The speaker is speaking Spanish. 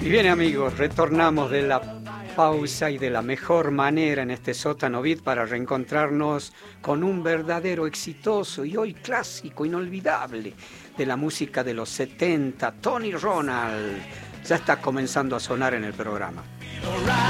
Y bien, amigos, retornamos de la pausa y de la mejor manera en este sótano beat para reencontrarnos con un verdadero exitoso y hoy clásico inolvidable de la música de los 70, Tony Ronald. Ya está comenzando a sonar en el programa.